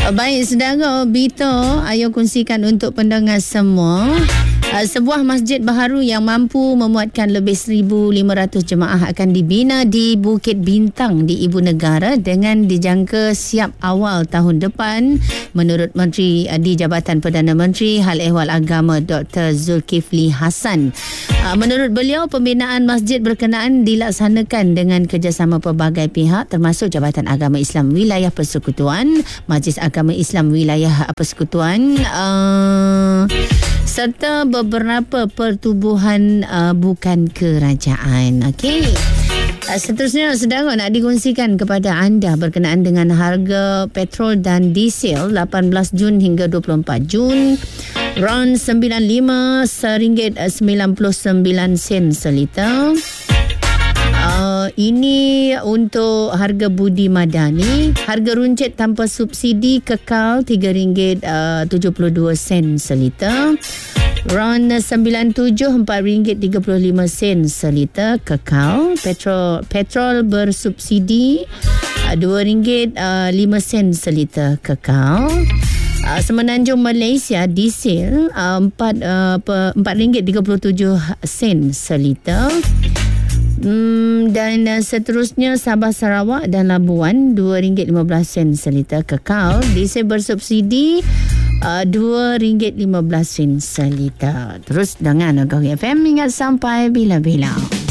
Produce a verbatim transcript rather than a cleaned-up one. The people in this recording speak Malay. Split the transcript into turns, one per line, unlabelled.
Baik, saudara, Bito, ayo kongsikan untuk pendengar semua. Uh, sebuah masjid baharu yang mampu memuatkan lebih seribu lima ratus jemaah akan dibina di Bukit Bintang di Ibu Negara dengan dijangka siap awal tahun depan, menurut Menteri uh, di Jabatan Perdana Menteri Hal Ehwal Agama Doktor Zulkifli Hassan. Uh, menurut beliau, pembinaan masjid berkenaan dilaksanakan dengan kerjasama pelbagai pihak termasuk Jabatan Agama Islam Wilayah Persekutuan, Majlis Agama Islam Wilayah Persekutuan, uh, serta beberapa pertubuhan uh, bukan kerajaan. Okey. Uh, seterusnya, saudara, nak dikongsikan kepada anda berkenaan dengan harga petrol dan diesel lapan belas Jun hingga dua puluh empat Jun. RON sembilan puluh lima seringgit sembilan puluh sembilan sen seliter. Uh, ini untuk harga budi madani. Harga runcit tanpa subsidi kekal tiga ringgit tujuh puluh dua sen seliter. RON sembilan puluh tujuh empat ringgit tiga puluh lima sen seliter kekal. Petrol petrol bersubsidi dua ringgit lima sen seliter kekal. Uh, Semenanjung Malaysia diesel uh, empat ringgit tiga puluh tujuh sen seliter. Hmm, dan uh, seterusnya Sabah Sarawak dan Labuan dua ringgit lima belas sen seliter kekal. Diesel bersubsidi uh, dua ringgit lima belas sen seliter. Terus dengan Agama F M, ingat sampai bila-bila.